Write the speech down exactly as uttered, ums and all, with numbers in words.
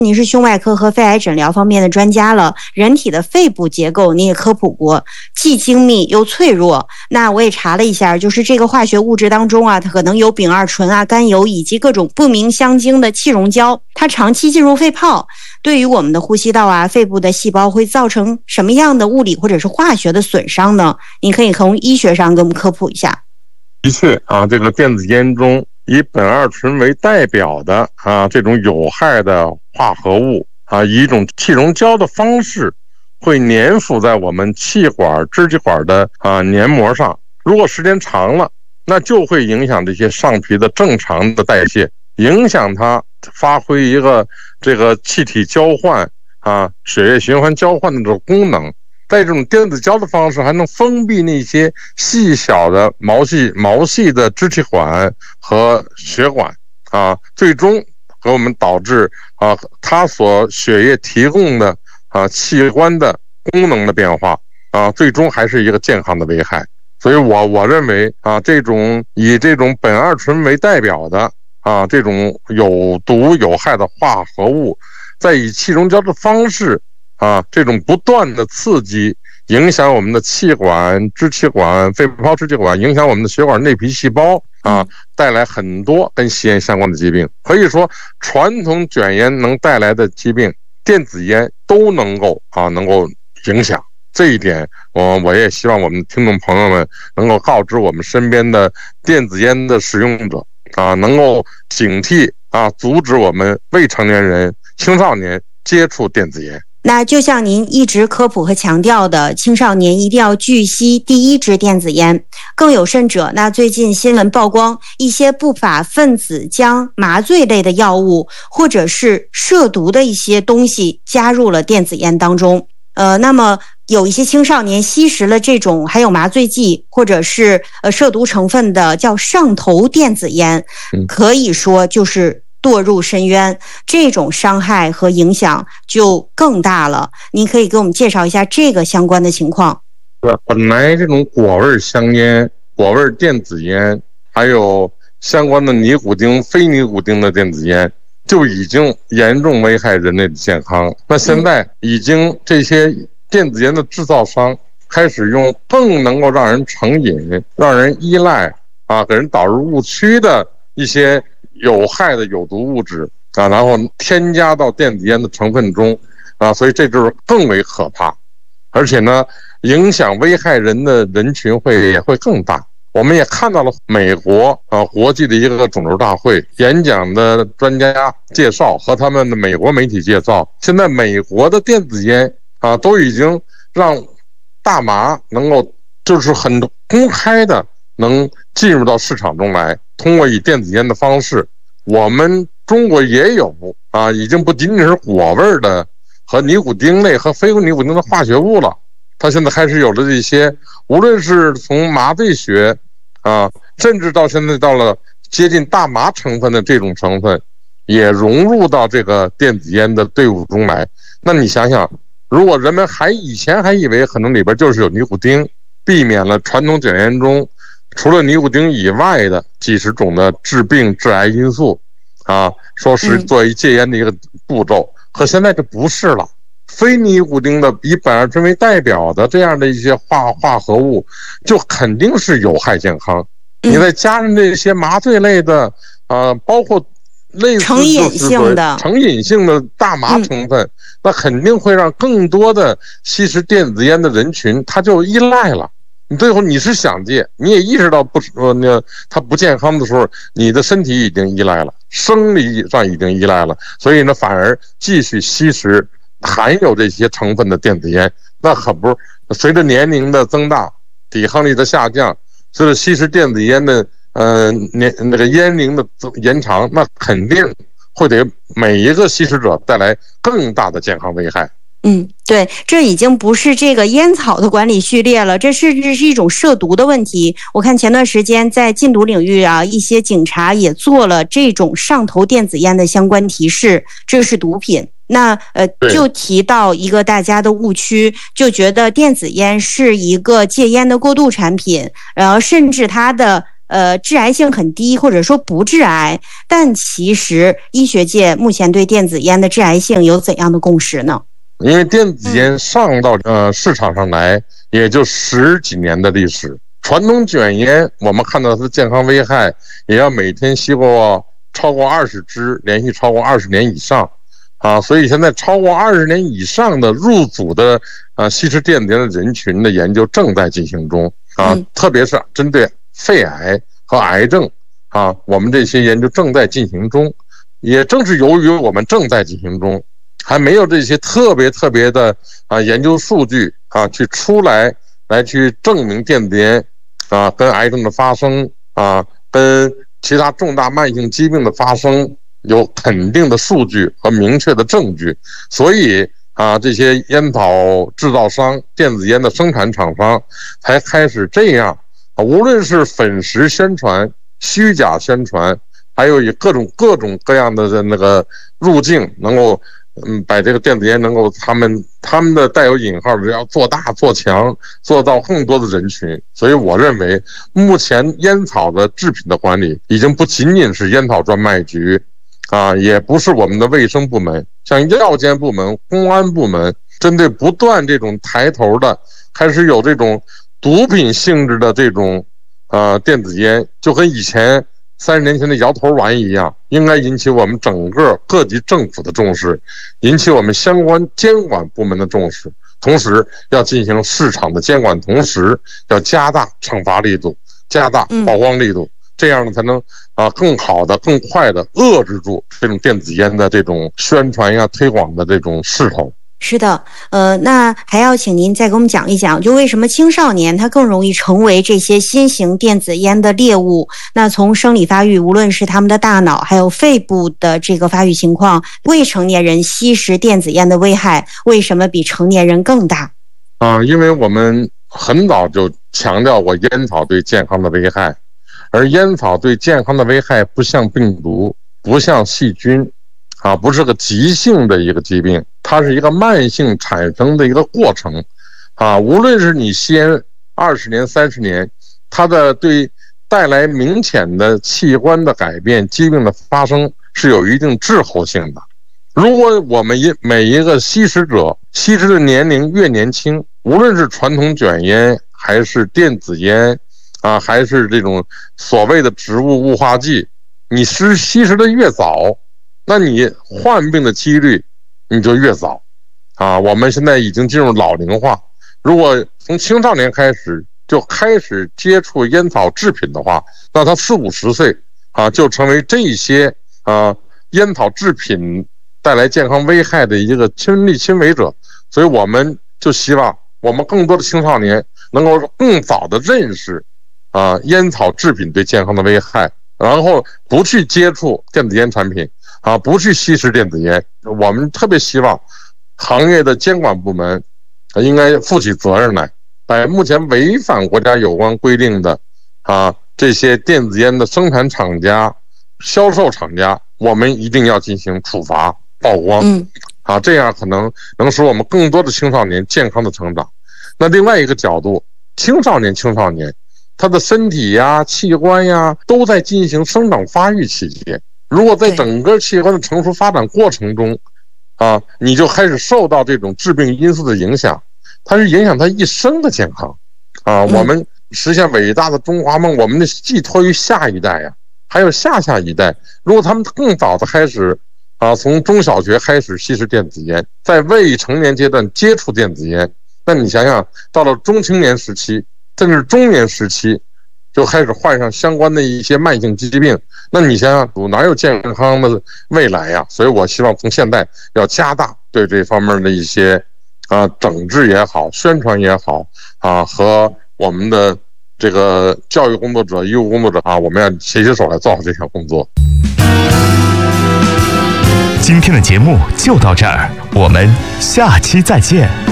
您是胸外科和肺癌诊疗方面的专家了，人体的肺部结构你也科普过，既精密又脆弱。那我也查了一下，就是这个化学物质当中啊，它可能有丙二醇啊、甘油以及各种不明香精的气溶胶，它长期进入肺泡，对于我们的呼吸道啊、肺部的细胞会造成什么样的物理或者是化学的损伤呢？你可以从医学上给我们科普一下。 的确啊，这个电子烟中以苯二醇为代表的啊这种有害的化合物啊，以一种气溶胶的方式会粘附在我们气管、支气管的啊黏膜上。如果时间长了，那就会影响这些上皮的正常的代谢，影响它发挥一个这个气体交换啊、血液循环交换的这种功能。在这种电子胶的方式，还能封闭那些细小的毛细毛细的支气管和血管啊，最终给我们导致啊，它所血液提供的啊器官的功能的变化啊，最终还是一个健康的危害。所以我我认为啊，这种以这种苯二醇为代表的啊这种有毒有害的化合物，在以气溶胶的方式。啊，这种不断的刺激影响我们的气管、支气管、肺泡支气管，影响我们的血管内皮细胞啊，带来很多跟吸烟相关的疾病。可以说，传统卷烟能带来的疾病，电子烟都能够啊能够影响。这一点，我我也希望我们听众朋友们能够告知我们身边的电子烟的使用者啊，能够警惕啊，阻止我们未成年人、青少年接触电子烟。 那就像您一直科普和强调的，青少年一定要拒吸第一支电子烟。更有甚者，那最近新闻曝光，一些不法分子将麻醉类的药物或者是涉毒的一些东西加入了电子烟当中。呃，那么有一些青少年吸食了这种含有麻醉剂或者是呃涉毒成分的叫上头电子烟，可以说就是堕入深渊，这种伤害和影响就更大了。您可以给我们介绍一下这个相关的情况。 本来这种果味香烟、果味电子烟，还有相关的尼古丁、非尼古丁的电子烟，就已经严重危害人类的健康。那现在已经这些电子烟的制造商开始用更能够让人成瘾、让人依赖啊，给人导入误区的一些有害的有毒物质啊，然后添加到电子烟的成分中啊，所以这就是更为可怕，而且呢，影响危害人的人群会也会更大。我们也看到了美国啊国际的一个肿瘤大会演讲的专家介绍和他们的美国媒体介绍，现在美国的电子烟啊都已经让大麻能够就是很公开的能进入到市场中来。通过以电子烟的方式，我们中国也有啊，已经不仅仅是果味的和尼古丁类和非尼古丁的化学物了，它现在开始有了这些，无论是从麻醉学啊，甚至到现在到了接近大麻成分的这种成分，也融入到这个电子烟的队伍中来。那你想想，如果人们还以前还以为可能里边就是有尼古丁，避免了传统卷烟中除了尼古丁以外的几十种的致病致癌因素啊，说是作为戒烟的一个步骤，可现在这不是了。非尼古丁的以苯二醇为代表的这样的一些化化合物，就肯定是有害健康。你再加上这些麻醉类的啊，包括类似成瘾性的成瘾性的大麻成分，那肯定会让更多的吸食电子烟的人群他就依赖了。你最后你是想戒，你也意识到不呃那它不健康的时候，你的身体已经依赖了，生理上已经依赖了，所以呢反而继续吸食含有这些成分的电子烟，那可不是随着年龄的增大，抵抗力的下降，随着吸食电子烟的呃年那个烟龄的延长，那肯定会给每一个吸食者带来更大的健康危害。 嗯，对，这已经不是这个烟草的管理序列了，这甚至是一种涉毒的问题。我看前段时间在禁毒领域啊，一些警察也做了这种上头电子烟的相关提示，这是毒品。那呃，就提到一个大家的误区，就觉得电子烟是一个戒烟的过渡产品，然后甚至它的呃致癌性很低，或者说不致癌，但其实医学界目前对电子烟的致癌性有怎样的共识呢？ 因为电子烟上到呃市场上来也就十几年的历史，传统卷烟我们看到它的健康危害也要每天吸过超过二十支，连续超过二十年以上啊，所以现在超过二十年以上的入组的啊吸食电子烟的人群的研究正在进行中啊， 嗯、 特别是针对肺癌和癌症啊，我们这些研究正在进行中。也正是由于我们正在进行中，还没有这些特别特别的啊研究数据啊去出来来去证明电子烟啊跟癌症的发生啊跟其他重大慢性疾病的发生有肯定的数据和明确的证据，所以啊这些烟草制造商、电子烟的生产厂商才开始这样啊，无论是粉饰宣传、虚假宣传，还有以各种各种各样的那个路径，能够嗯把这个电子烟能够他们他们的带有引号的要做大做强，做到更多的人群。所以我认为，目前烟草的制品的管理已经不仅仅是烟草专卖局啊，也不是我们的卫生部门，像药监部门、公安部门，针对不断这种抬头的，开始有这种毒品性质的这种呃电子烟，就跟以前三十年前的摇头丸一样，应该引起我们整个各级政府的重视，引起我们相关监管部门的重视，同时要进行市场的监管，同时要加大惩罚力度，加大曝光力度，这样呢才能啊更好的、更快的遏制住这种电子烟的这种宣传呀、推广的这种势头。 是的，呃，那还要请您再给我们讲一讲，就为什么青少年他更容易成为这些新型电子烟的猎物？那从生理发育，无论是他们的大脑还有肺部的这个发育情况，未成年人吸食电子烟的危害为什么比成年人更大？ 啊，因为我们很早就强调过烟草对健康的危害，而烟草对健康的危害不像病毒，不像细菌。啊，不是个急性的一个疾病，它是一个慢性产生的一个过程，啊，无论是你吸烟二十年、三十年，它的对带来明显的器官的改变、疾病的发生是有一定滞后性的。如果我们一每一个吸食者吸食的年龄越年轻，无论是传统卷烟还是电子烟，啊，还是这种所谓的植物雾化剂，你是吸食的越早，那你患病的几率你就越早啊！我们现在已经进入老龄化，如果从青少年开始就开始接触烟草制品的话，那他四五十岁啊就成为这些啊烟草制品带来健康危害的一个亲力亲为者。所以我们就希望我们更多的青少年能够更早的认识啊烟草制品对健康的危害，然后不去接触电子烟产品。啊，不去吸食电子烟，我们特别希望行业的监管部门应该负起责任来，把目前违反国家有关规定的啊这些电子烟的生产厂家、销售厂家，我们一定要进行处罚、曝光， 嗯， 啊，这样可能能使我们更多的青少年健康的成长。那另外一个角度，青少年青少年他的身体呀、器官呀都在进行生长发育期间。如果在整个器官的成熟发展过程中，啊，你就开始受到这种致病因素的影响，它是影响他一生的健康，啊，我们实现伟大的中华梦，我们的寄托于下一代呀，还有下下一代。如果他们更早的开始，啊，从中小学开始吸食电子烟，在未成年阶段接触电子烟，那你想想，到了中青年时期，甚至中年时期，就开始患上相关的一些慢性疾病，那你想想，哪有健康的未来呀？所以我希望从现在要加大对这方面的一些啊整治也好、宣传也好啊，和我们的这个教育工作者、医务工作者啊，我们要携携手来做好这项工作。 今天的节目就到这儿，我们下期再见。